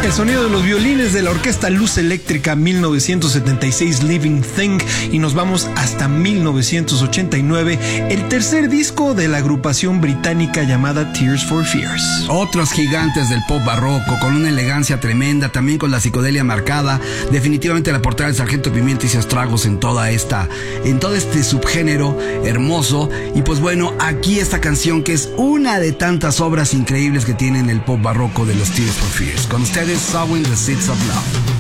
El sonido de los violines de la orquesta Luz Eléctrica, 1976, Living Thing, y nos vamos hasta 1989, el tercer disco de la agrupación británica llamada Tears for Fears. Otros gigantes del pop barroco, con una elegancia tremenda, también con la psicodelia marcada. Definitivamente la portada del Sargento Pimienta hizo estragos en todo este subgénero hermoso. Y pues bueno, aquí esta canción que es una de tantas obras increíbles que tienen el pop barroco de los Tears for Fears. Con ustedes, Sowing the Seeds of Love.